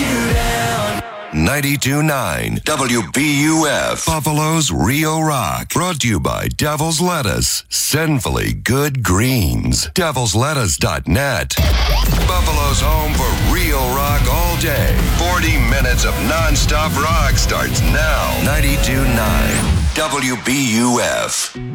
you down. 92.9 WBUF, Buffalo's Rio Rock. Brought to you by Devil's Lettuce. Sinfully good greens. Devil'sLettuce.net. Buffalo's home for real rock all day. 40 minutes of non-stop rock starts now. 92.9 WBUF.